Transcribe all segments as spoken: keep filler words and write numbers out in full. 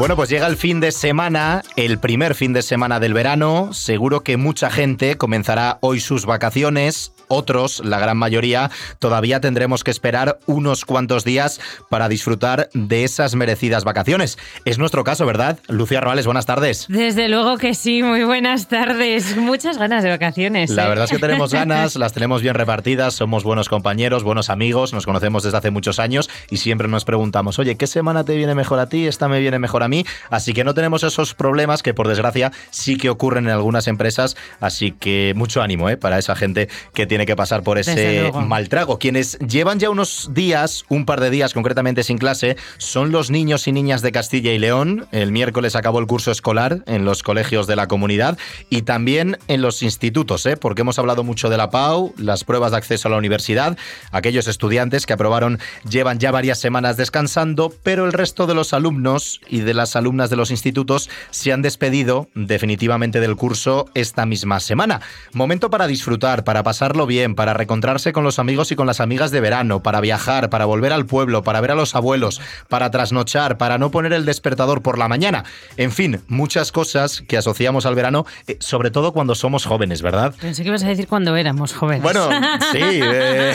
Bueno, pues llega el fin de semana, el primer fin de semana del verano. Seguro que mucha gente comenzará hoy sus vacaciones. Otros, la gran mayoría, todavía tendremos que esperar unos cuantos días para disfrutar de esas merecidas vacaciones. Es nuestro caso, ¿verdad? Lucía Roales, buenas tardes. Desde luego que sí, muy buenas tardes. Muchas ganas de vacaciones. La ¿eh? verdad es que tenemos ganas, las tenemos bien repartidas, somos buenos compañeros, buenos amigos, nos conocemos desde hace muchos años y siempre nos preguntamos, oye, ¿qué semana te viene mejor a ti? ¿Esta me viene mejor a mí? Así que no tenemos esos problemas que, por desgracia, sí que ocurren en algunas empresas. Así que mucho ánimo, ¿eh? Para esa gente que tiene que pasar por ese mal trago. Quienes llevan ya unos días, un par de días concretamente sin clase, son los niños y niñas de Castilla y León. El miércoles acabó el curso escolar en los colegios de la comunidad y también en los institutos, ¿eh? Porque hemos hablado mucho de la P A U, las pruebas de acceso a la universidad. Aquellos estudiantes que aprobaron llevan ya varias semanas descansando, pero el resto de los alumnos y de las alumnas de los institutos se han despedido definitivamente del curso esta misma semana. Momento para disfrutar, para pasarlo bien, para reencontrarse con los amigos y con las amigas de verano, para viajar, para volver al pueblo, para ver a los abuelos, para trasnochar, para no poner el despertador por la mañana. En fin, muchas cosas que asociamos al verano, eh, sobre todo cuando somos jóvenes, ¿verdad? Pensé que ibas a decir cuando éramos jóvenes. Bueno, sí. Eh...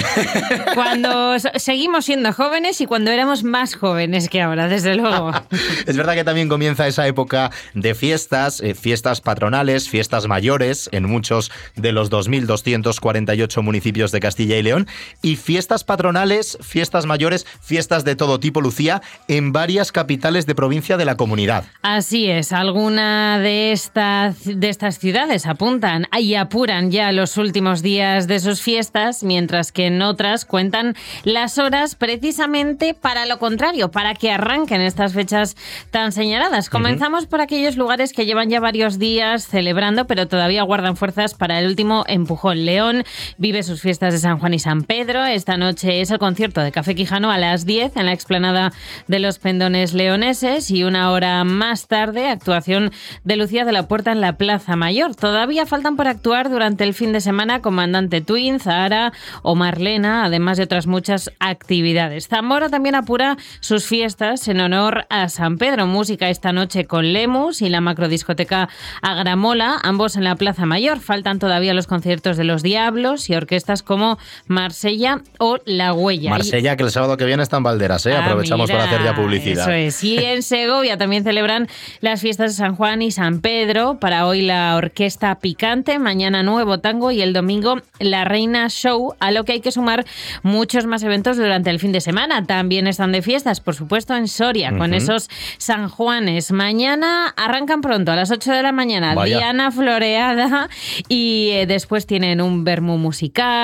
Cuando seguimos siendo jóvenes y cuando éramos más jóvenes que ahora, desde luego. Es verdad que también comienza esa época de fiestas, eh, fiestas patronales, fiestas mayores en muchos de los dos mil doscientos cuarenta y ocho municipios de Castilla y León, y fiestas patronales, fiestas mayores, fiestas de todo tipo, Lucía, en varias capitales de provincia de la comunidad. Así es, alguna de estas, de estas ciudades apuntan y apuran ya los últimos días de sus fiestas, mientras que en otras cuentan las horas precisamente para lo contrario, para que arranquen estas fechas tan señaladas. Comenzamos uh-huh. por aquellos lugares que llevan ya varios días celebrando, pero todavía guardan fuerzas para el último empujón. León vive sus fiestas de San Juan y San Pedro. Esta noche es el concierto de Café Quijano a las diez en la explanada de los Pendones leoneses y una hora más tarde actuación de Lucía de la Puerta en la Plaza Mayor. Todavía faltan por actuar durante el fin de semana Comandante Twin, Zahara o Marlena, además de otras muchas actividades. Zamora también apura sus fiestas en honor a San Pedro. Música esta noche con Lemus y la macrodiscoteca Agramola, ambos en la Plaza Mayor. Faltan todavía los conciertos de Los Diablos y orquestas como Marsella o La Huella. Marsella, y... que el sábado que viene está en Valderas, ¿eh? Ah, aprovechamos mira, para hacer ya publicidad. Eso es. Y en Segovia también celebran las fiestas de San Juan y San Pedro. Para hoy la Orquesta Picante, mañana Nuevo Tango y el domingo La Reina Show, a lo que hay que sumar muchos más eventos durante el fin de semana. También están de fiestas, por supuesto, en Soria, uh-huh. con esos San Juanes. Mañana arrancan pronto, a las ocho de la mañana, Vaya. Diana Floreada, y eh, después tienen un vermú musical.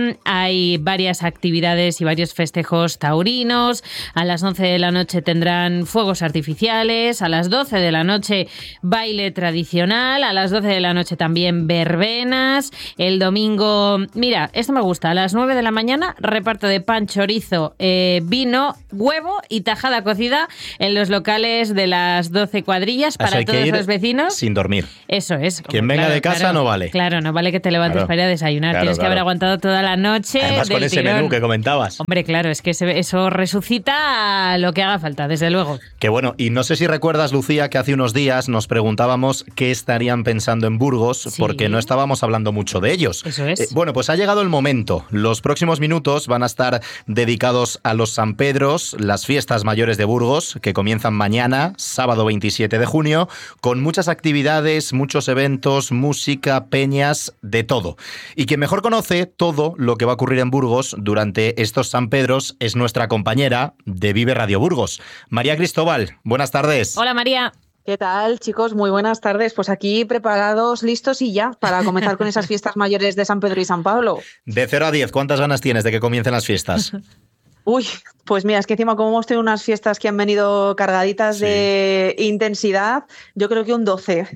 Hay varias actividades y varios festejos taurinos. A las once de la noche tendrán fuegos artificiales. A las doce de la noche baile tradicional. A las doce de la noche también verbenas. El domingo, mira, esto me gusta. A las nueve de la mañana reparto de pan, chorizo, eh, vino, huevo y tajada cocida en los locales de las doce cuadrillas para todos los vecinos. Sin dormir. Eso es. Quien venga claro, de casa claro, no vale. Claro, no vale que te levantes claro. para ir a desayunar. Claro, Tienes claro. que haber aguantado toda la noche. Además, del con ese tirón. menú que comentabas. Hombre, claro, es que eso resucita lo que haga falta, desde luego. Que bueno, y no sé si recuerdas, Lucía, que hace unos días nos preguntábamos qué estarían pensando en Burgos, sí. porque no estábamos hablando mucho de ellos. Eso es. Eh, bueno, pues ha llegado el momento. Los próximos minutos van a estar dedicados a los San Pedros, las fiestas mayores de Burgos, que comienzan mañana, sábado veintisiete de junio, con muchas actividades, muchos eventos, música, peñas, de todo. Y quien mejor conoce todo lo que va a ocurrir en Burgos durante estos San Pedros es nuestra compañera de Vive Radio Burgos, María Cristóbal. Buenas tardes. Hola, María. ¿Qué tal, chicos? Muy buenas tardes. Pues aquí preparados, listos y ya para comenzar con esas fiestas mayores de San Pedro y San Pablo. De cero a diez, ¿cuántas ganas tienes de que comiencen las fiestas? Uy, pues mira, es que encima como hemos tenido unas fiestas que han venido cargaditas sí. de intensidad, yo creo que un doce.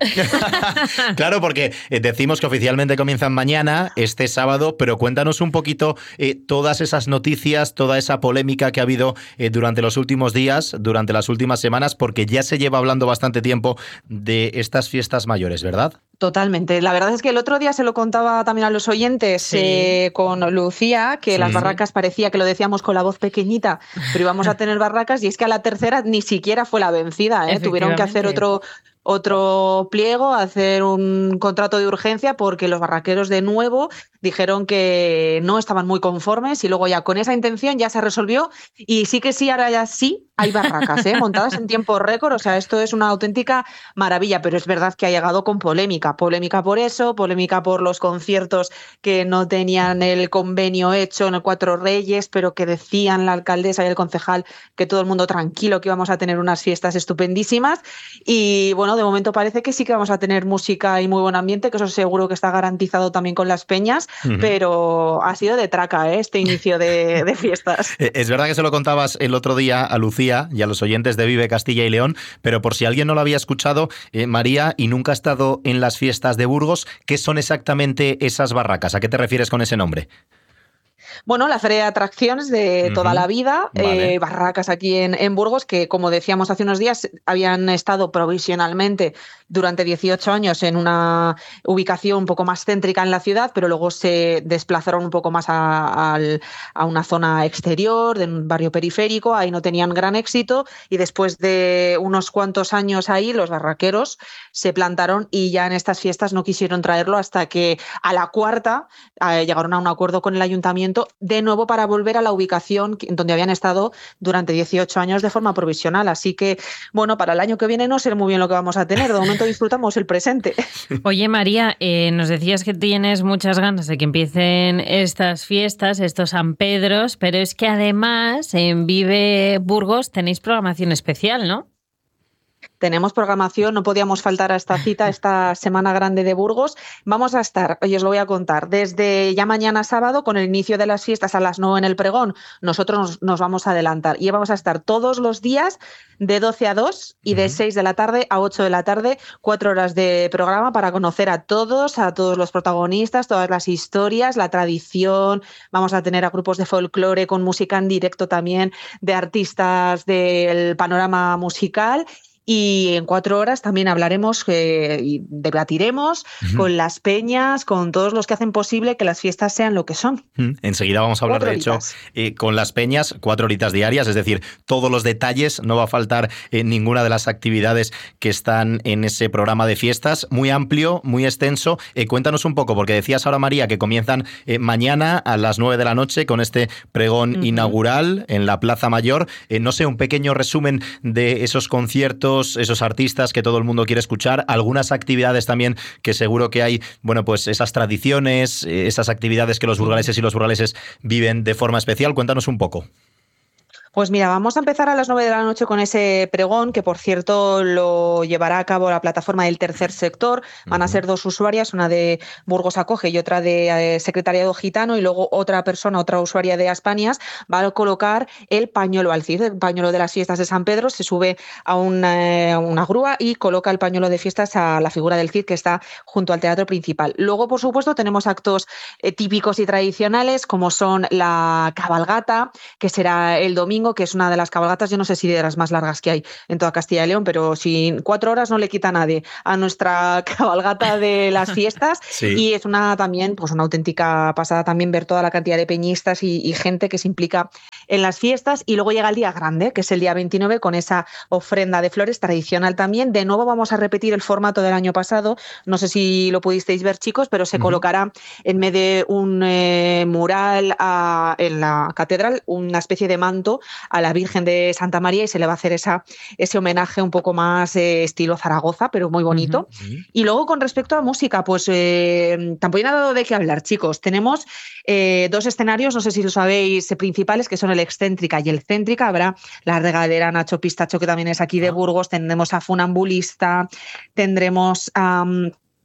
Claro, porque decimos que oficialmente comienzan mañana, este sábado, pero cuéntanos un poquito eh, todas esas noticias, toda esa polémica que ha habido eh, durante los últimos días, durante las últimas semanas, porque ya se lleva hablando bastante tiempo de estas fiestas mayores, ¿verdad? Totalmente. La verdad es que el otro día se lo contaba también a los oyentes sí. eh, con Lucía, que sí. las barracas parecía que lo decíamos con la voz pequeñita, pero íbamos a tener barracas y es que a la tercera ni siquiera fue la vencida. ¿eh? Tuvieron que hacer otro... otro pliego, hacer un contrato de urgencia porque los barraqueros de nuevo dijeron que no estaban muy conformes y luego ya con esa intención ya se resolvió y sí que sí, ahora ya sí hay barracas ¿eh? montadas en tiempo récord, o sea, esto es una auténtica maravilla, pero es verdad que ha llegado con polémica, polémica por eso, polémica por los conciertos que no tenían el convenio hecho en el Cuatro Reyes, pero que decían la alcaldesa y el concejal que todo el mundo tranquilo, que íbamos a tener unas fiestas estupendísimas y bueno, de momento parece que sí que vamos a tener música y muy buen ambiente, que eso seguro que está garantizado también con las peñas, uh-huh. pero ha sido de traca ¿eh? este inicio de, de fiestas. Es verdad que se lo contabas el otro día a Lucía y a los oyentes de Vive Castilla y León, pero por si alguien no lo había escuchado, eh, María, y nunca ha estado en las fiestas de Burgos, ¿qué son exactamente esas barracas? ¿A qué te refieres con ese nombre? Bueno, la feria de atracciones de uh-huh. toda la vida, vale. eh, barracas aquí en, en Burgos, que como decíamos hace unos días, habían estado provisionalmente durante dieciocho años en una ubicación un poco más céntrica en la ciudad, pero luego se desplazaron un poco más a, a, a una zona exterior, de un barrio periférico, ahí no tenían gran éxito y después de unos cuantos años ahí, los barraqueros se plantaron y ya en estas fiestas no quisieron traerlo hasta que a la cuarta eh, llegaron a un acuerdo con el ayuntamiento de nuevo para volver a la ubicación donde habían estado durante dieciocho años de forma provisional. Así que, bueno, para el año que viene no sé muy bien lo que vamos a tener. De momento disfrutamos el presente. Oye, María, eh, nos decías que tienes muchas ganas de que empiecen estas fiestas, estos San Pedros, pero es que además en Vive Burgos tenéis programación especial, ¿no? Tenemos programación, no podíamos faltar a esta cita, esta Semana Grande de Burgos. Vamos a estar, hoy os lo voy a contar, desde ya mañana sábado, con el inicio de las fiestas a las nueve en el pregón, nosotros nos, nos vamos a adelantar y vamos a estar todos los días de doce a dos y de seis de la tarde a ocho de la tarde, cuatro horas de programa para conocer a todos, a todos los protagonistas, todas las historias, la tradición. Vamos a tener a grupos de folclore con música en directo también, de artistas del panorama musical. Y en cuatro horas también hablaremos eh, y debatiremos uh-huh. con las peñas, con todos los que hacen posible que las fiestas sean lo que son. Uh-huh. Enseguida vamos a hablar, cuatro de hecho, eh, con las peñas, cuatro horitas diarias, es decir, todos los detalles, no va a faltar eh, ninguna de las actividades que están en ese programa de fiestas, muy amplio, muy extenso. Eh, cuéntanos un poco, porque decías ahora, María, que comienzan eh, mañana a las nueve de la noche con este pregón uh-huh. inaugural en la Plaza Mayor. Eh, no sé, un pequeño resumen de esos conciertos, esos artistas que todo el mundo quiere escuchar, algunas actividades también que seguro que hay, bueno, pues esas tradiciones, esas actividades que los burgaleses y los burgaleses viven de forma especial. Cuéntanos un poco. Pues mira, vamos a empezar a las nueve de la noche con ese pregón, que por cierto lo llevará a cabo la plataforma del tercer sector. Van a ser dos usuarias, una de Burgos Acoge y otra de eh, Secretariado Gitano, y luego otra persona, otra usuaria de Aspanias, va a colocar el pañuelo al CID, el pañuelo de las fiestas de San Pedro. Se sube a una, una grúa y coloca el pañuelo de fiestas a la figura del Cid que está junto al teatro principal. Luego, por supuesto, tenemos actos eh, típicos y tradicionales, como son la cabalgata, que será el domingo, que es una de las cabalgatas, yo no sé si de las más largas que hay en toda Castilla y León, pero sin cuatro horas no le quita a nadie a nuestra cabalgata de las fiestas. Sí. Y es una también, pues una auténtica pasada también ver toda la cantidad de peñistas y, y gente que se implica en las fiestas. Y luego llega el día grande, que es el día veintinueve, con esa ofrenda de flores tradicional también. De nuevo vamos a repetir el formato del año pasado, no sé si lo pudisteis ver, chicos, pero se uh-huh. colocará en vez de un eh, mural a, en la catedral, una especie de manto a la Virgen de Santa María, y se le va a hacer esa, ese homenaje un poco más eh, estilo Zaragoza, pero muy bonito. Uh-huh. Y luego, con respecto a música, pues eh, tampoco hay nada de qué hablar, chicos. Tenemos eh, dos escenarios, no sé si lo sabéis, eh, principales, que son el Excéntrica y el Céntrica. Habrá la regadera Nacho Pistacho, que también es aquí de Burgos. Tendremos a Funambulista, tendremos a... Um,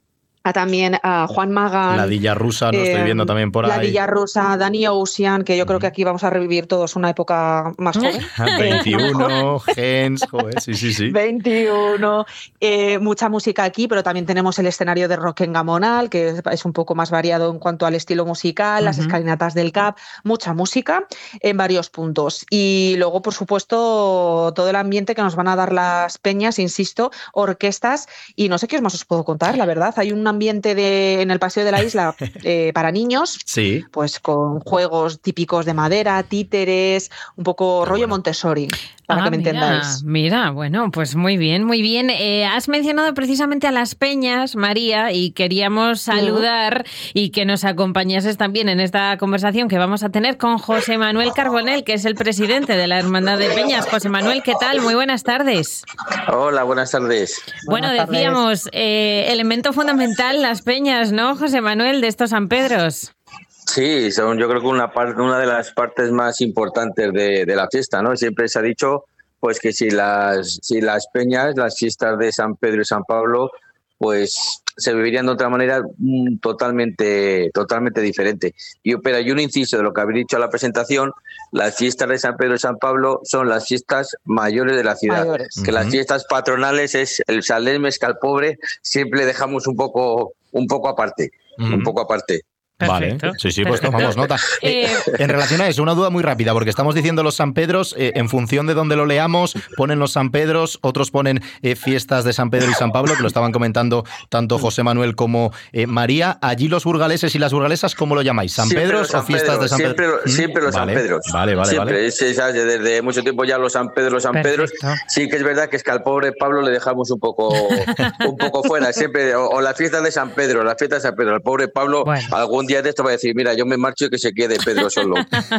a también a Juan Magán. La Dilla Rusa, ¿no? Eh, Estoy viendo también por la ahí. La Dilla Rusa, Dani Ocean, que yo creo que aquí vamos a revivir todos una época más joven. veintiuno, Gens, joder, sí, sí, sí. veintiuno, eh, mucha música aquí, pero también tenemos el escenario de Rock en Gamonal, que es, es un poco más variado en cuanto al estilo musical, uh-huh. las escalinatas del C A P, mucha música en varios puntos. Y luego, por supuesto, todo el ambiente que nos van a dar las peñas, insisto, orquestas, y no sé qué más os puedo contar, la verdad. Hay un ambiente de, en el Paseo de la Isla eh, para niños, sí. pues con juegos típicos de madera, títeres, un poco Qué rollo bueno. Montessori, para ah, que me mira, entendáis. Mira, bueno, pues muy bien, muy bien. Eh, has mencionado precisamente a las peñas, María, y queríamos saludar uh-huh. y que nos acompañases también en esta conversación que vamos a tener con José Manuel Carbonell, que es el presidente de la Hermandad de Peñas. José Manuel, ¿qué tal? Muy buenas tardes. Hola, buenas tardes. Bueno, buenas decíamos, tardes. Eh, elemento fundamental, las peñas, ¿no, José Manuel, de estos San Pedros? Sí, son yo creo que una parte, una de las partes más importantes de, de la fiesta, ¿no? Siempre se ha dicho pues que si las, si las peñas, las fiestas de San Pedro y San Pablo, pues se vivirían de otra manera mm, totalmente, totalmente diferente. Y, pero hay un inciso de lo que habéis dicho a la presentación: las fiestas de San Pedro y San Pablo son las fiestas mayores de la ciudad. Mayores. Que uh-huh. las fiestas patronales es el Salesmes, que al pobre siempre le dejamos un poco, un poco aparte, uh-huh. un poco aparte. Perfecto. Vale, sí, sí, pues tomamos nota. Eh, en relación a eso, una duda muy rápida, porque estamos diciendo los San Pedros, eh, en función de donde lo leamos, ponen los San Pedros, otros ponen eh, fiestas de San Pedro y San Pablo, que lo estaban comentando tanto José Manuel como eh, María. Allí los burgaleses y las burgalesas, ¿cómo lo llamáis? ¿San Pedros o fiestas de San Pedro? Siempre, siempre los vale, San Pedros. Vale, vale, siempre. vale. Es, es, desde mucho tiempo ya los San Pedros, los San Pedros. Sí que es verdad que es que al pobre Pablo le dejamos un poco, un poco fuera. Siempre, o, o las fiestas de San Pedro, las fiestas de San Pedro. Al pobre Pablo bueno. algún día de esto va a decir, mira, yo me marcho y que se quede Pedro solo.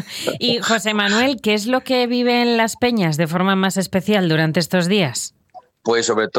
Y José Manuel, ¿qué es lo que viven las peñas de forma más especial durante estos días? Pues sobre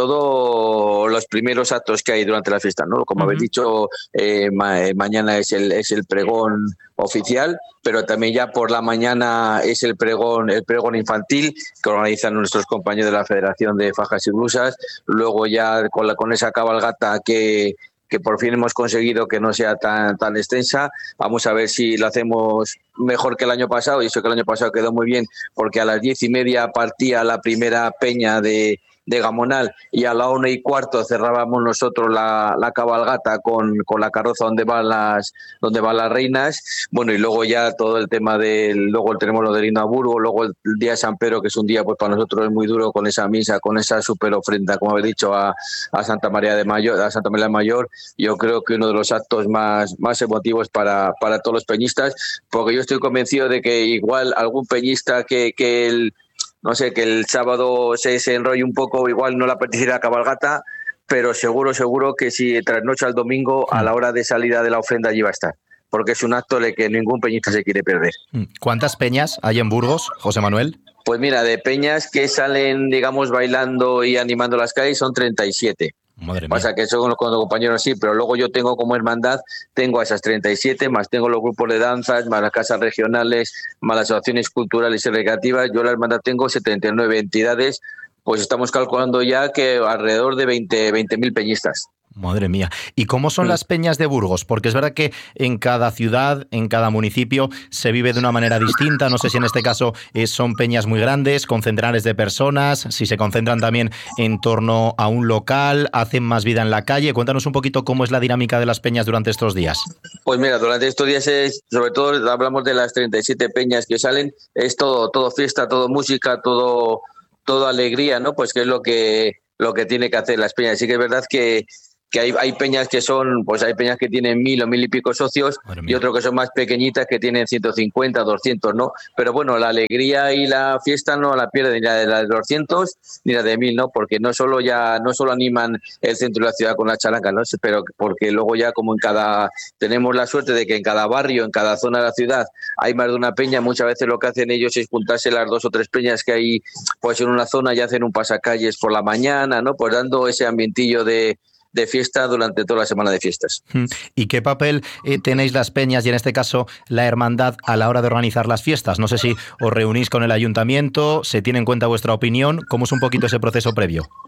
todo los primeros actos que hay durante la fiesta, ¿no? Como uh-huh. habéis dicho, eh, ma- mañana es el, es el pregón oficial, pero también ya por la mañana es el pregón, el pregón infantil que organizan nuestros compañeros de la Federación de Fajas y Blusas. Luego ya con, la, con esa cabalgata que que por fin hemos conseguido que no sea tan tan extensa. Vamos a ver si lo hacemos mejor que el año pasado, y eso que el año pasado quedó muy bien, porque a las diez y media partía la primera peña de, de Gamonal y a la una y cuarto cerrábamos nosotros la, la cabalgata con, con la carroza donde van las donde van las reinas. Bueno, y luego ya todo el tema del, luego tenemos lo del himno a Burgos, luego el día de San Pedro, que es un día pues para nosotros es muy duro, con esa misa, con esa super ofrenda, como habéis dicho, a, a Santa María de Mayor, a Santa María Mayor. Yo creo que uno de los actos más, más emotivos para, para todos los peñistas, porque yo estoy convencido de que igual algún peñista que, que el no sé, que el sábado se, se enrolle un poco, igual no le apeteciera la cabalgata, pero seguro, seguro que si trasnoche al domingo, a la hora de salida de la ofrenda allí va a estar, porque es un acto de que ningún peñista se quiere perder. ¿Cuántas peñas hay en Burgos, José Manuel? Pues mira, de peñas que salen, digamos, bailando y animando las calles son treinta y siete. Madre mía. Pasa que eso con los, con los compañeros sí, pero luego yo tengo como hermandad, tengo a esas treinta y siete, más tengo los grupos de danzas, más las casas regionales, más las asociaciones culturales y recreativas. Yo la hermandad tengo setenta y nueve entidades, pues estamos calculando ya que alrededor de veinte mil peñistas. Madre mía. ¿Y cómo son sí. las peñas de Burgos? Porque es verdad que en cada ciudad, en cada municipio, se vive de una manera distinta. No sé si en este caso eh, son peñas muy grandes, con centenares de personas, si se concentran también en torno a un local, hacen más vida en la calle. Cuéntanos un poquito cómo es la dinámica de las peñas durante estos días. Pues mira, durante estos días, es, sobre todo hablamos de las treinta y siete peñas que salen, es todo, todo fiesta, todo música, todo, todo alegría, ¿no? Pues que es lo que, lo que tiene que hacer las peñas. Sí que es verdad que que hay, hay peñas que son, pues hay peñas que tienen mil o mil y pico socios y otros que son más pequeñitas que tienen ciento cincuenta, doscientos, ¿no? Pero bueno, la alegría y la fiesta no la pierden ni la de la de doscientos ni la de mil, ¿no? Porque no solo ya, no solo animan el centro de la ciudad con la charanga, ¿no? Pero porque luego ya como en cada, tenemos la suerte de que en cada barrio, en cada zona de la ciudad hay más de una peña, muchas veces lo que hacen ellos es juntarse las dos o tres peñas que hay pues en una zona y hacen un pasacalles por la mañana, ¿no? Pues dando ese ambientillo de de fiesta durante toda la semana de fiestas. ¿Y qué papel eh, tenéis las peñas y en este caso la hermandad a la hora de organizar las fiestas? No sé si os reunís con el ayuntamiento, se tiene en cuenta vuestra opinión, ¿cómo es un poquito ese proceso previo?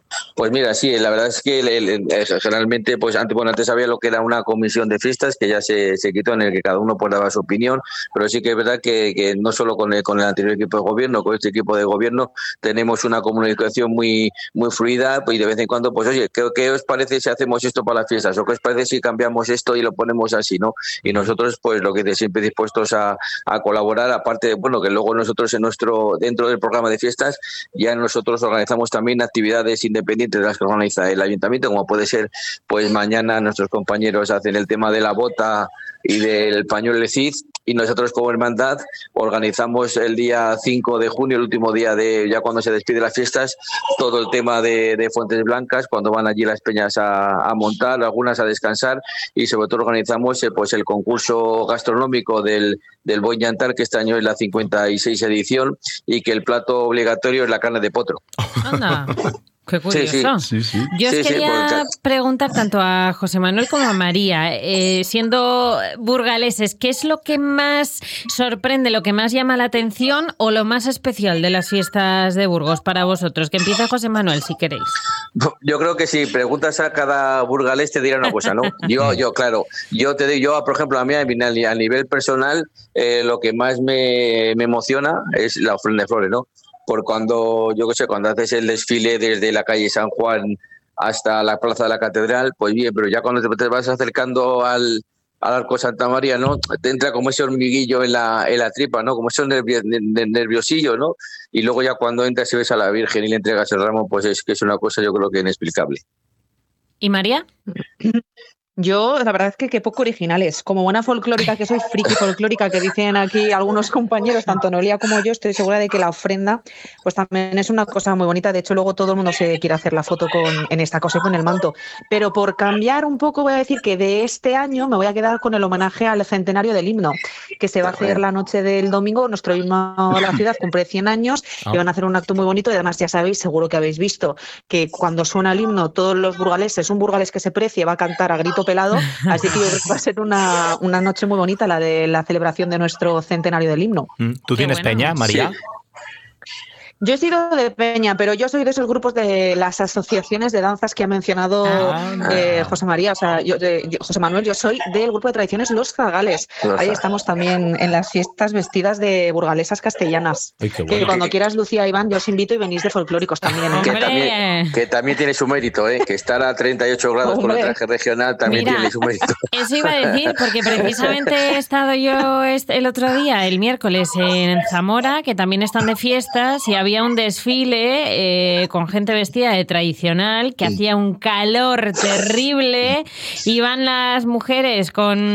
Pues mira, sí, la verdad es que el, el, el, generalmente, pues antes, bueno, antes había lo que era una comisión de fiestas que ya se, se quitó, en el que cada uno pues daba su opinión, pero sí que es verdad que, que no solo con el, con el anterior equipo de gobierno, con este equipo de gobierno tenemos una comunicación muy muy fluida, pues, y de vez en cuando, pues oye, ¿qué, qué os parece si hacemos esto para las fiestas? ¿O qué os parece si cambiamos esto y lo ponemos así, ¿no? Y nosotros, pues lo que de siempre dispuestos a, a colaborar, aparte de, bueno, que luego nosotros en nuestro, dentro del programa de fiestas, ya nosotros organizamos también actividades independientes de las que organiza el ayuntamiento, como puede ser, pues mañana nuestros compañeros hacen el tema de la bota y del pañuelo de Cid, y nosotros como hermandad organizamos el día cinco de junio, el último día de ya cuando se despide las fiestas, todo el tema de, de Fuentes Blancas, cuando van allí las peñas a, a montar, algunas a descansar, y sobre todo organizamos eh, pues el concurso gastronómico del, del Buen Llantar, que este año es la cincuenta y seis edición, y que el plato obligatorio es la carne de potro. Anda. Qué curioso. Sí, sí. Sí, sí. Yo os sí, quería sí, porque... preguntar tanto a José Manuel como a María, eh, siendo burgaleses, ¿qué es lo que más sorprende, lo que más llama la atención o lo más especial de las fiestas de Burgos para vosotros? Que empieza José Manuel, si queréis. Yo creo que si preguntas a cada burgalés te dirá una cosa, ¿no? Yo, yo claro, yo te digo, yo, por ejemplo, a mí a nivel personal, eh, lo que más me, me emociona es la ofrenda de flores, ¿no? Por cuando, yo qué sé, cuando haces el desfile desde la calle San Juan hasta la plaza de la Catedral, pues bien, pero ya cuando te vas acercando al, al Arco Santa María, ¿no? Te entra como ese hormiguillo en la, en la tripa, ¿no? Como ese nervio, nerviosillo, ¿no? Y luego ya cuando entras y ves a la Virgen y le entregas el ramo, pues es que es una cosa, yo creo que inexplicable. ¿Y María? Yo, la verdad es que qué poco originales. Como buena folclórica que soy, friki folclórica, que dicen aquí algunos compañeros, tanto Noelia como yo, estoy segura de que la ofrenda pues también es una cosa muy bonita. De hecho, luego todo el mundo se quiere hacer la foto con, en esta cosa y con el manto. Pero por cambiar un poco, voy a decir que de este año me voy a quedar con el homenaje al centenario del himno, que se va a hacer la noche del domingo. Nuestro himno de la ciudad cumple cien años y van a hacer un acto muy bonito. Y además, ya sabéis, seguro que habéis visto que cuando suena el himno, todos los burgaleses, un burgalés que se precie va a cantar a grito pelado, así que yo creo que va a ser una, una noche muy bonita la de la celebración de nuestro centenario del himno. ¿Tú tienes bueno. peña, María? Sí. Yo he sido de peña, pero yo soy de esos grupos de las asociaciones de danzas que ha mencionado ah, eh, José María, o sea, yo, de, yo, José Manuel, yo soy del grupo de tradiciones Los Zagales. Los Ahí estamos también en las fiestas vestidas de burgalesas castellanas. Ay, qué bueno. Que cuando quieras, Lucía, Iván, yo os invito y venís de folclóricos también. ¿eh? Que, también que también tiene su mérito, ¿eh? Que estar a treinta y ocho grados Hombre. Con el traje regional también Mira, tiene su mérito. Eso iba a decir, porque precisamente he estado yo el otro día, el miércoles, en Zamora, que también están de fiestas, y había un desfile Eh, con gente vestida de tradicional, que hacía un calor terrible, iban las mujeres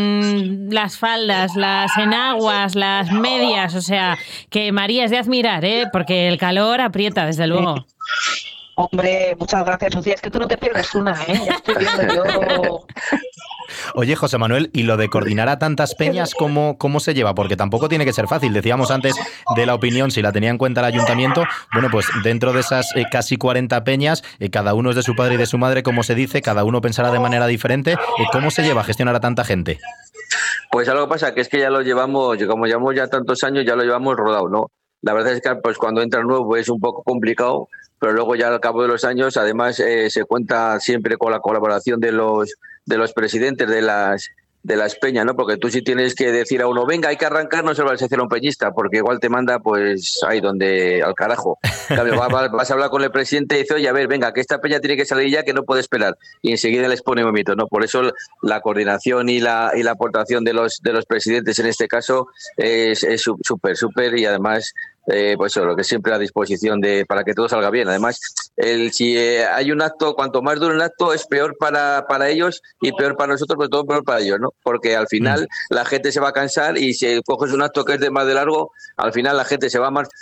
con las faldas, las enaguas, las medias, o sea, que María es de admirar, ¿eh? Porque el calor aprieta, desde luego. Hombre, muchas gracias, Lucía, es que tú no te pierdes una, ¿eh? Ya estoy viendo yo... Oye, José Manuel, ¿y lo de coordinar a tantas peñas, cómo, cómo se lleva? Porque tampoco tiene que ser fácil. Decíamos antes de la opinión, si la tenía en cuenta el ayuntamiento, bueno, pues dentro de esas eh, casi cuarenta peñas, eh, cada uno es de su padre y de su madre, como se dice, cada uno pensará de manera diferente. Eh, ¿Cómo se lleva a gestionar a tanta gente? Pues algo pasa, que es que ya lo llevamos, como llevamos ya tantos años, ya lo llevamos rodado, ¿no? La verdad es que pues cuando entra nuevo es un poco complicado, pero luego ya al cabo de los años, además, eh, se cuenta siempre con la colaboración de los de los presidentes de las de las peñas, ¿no? Porque tú sí tienes que decir a uno, venga, hay que arrancar, no se lo vas a decir a un peñista, porque igual te manda, pues, ahí donde, al carajo. Claro, vas a hablar con el presidente y dice, oye, a ver, venga, que esta peña tiene que salir ya, que no puede esperar. Y enseguida les pone movimiento, ¿no? Por eso la coordinación y la y la aportación de los de los presidentes en este caso es súper, súper, y además... Eh, pues eso, lo que siempre a disposición de para que todo salga bien. Además, el, si eh, hay un acto, cuanto más dure un acto, es peor para, para ellos y peor para nosotros, pero todo peor para ellos, ¿no? Porque al final mm. la gente se va a cansar, y si coges un acto que es de más de largo, al final la gente se va a más